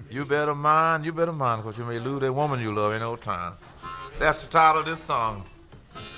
You better mind, because you may lose that woman you love in no time. That's the title of this song.